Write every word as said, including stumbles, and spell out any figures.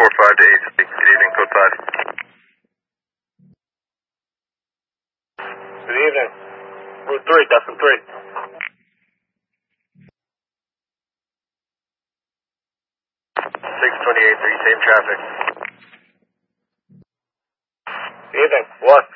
four five to eight. Good evening, code five. Good evening. Route three, Destin three. six twenty-eight three, same traffic. Evening. What?